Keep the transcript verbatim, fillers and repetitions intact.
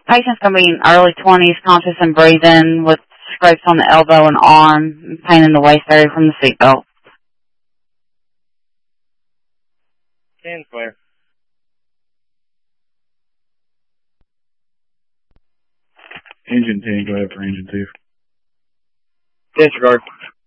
Patient's going to be in early twenties, conscious and breathing, with scrapes on the elbow and arm, pain in the waist area from the seatbelt. Stand clear. Engine ten, go ahead for engine two. Disregard.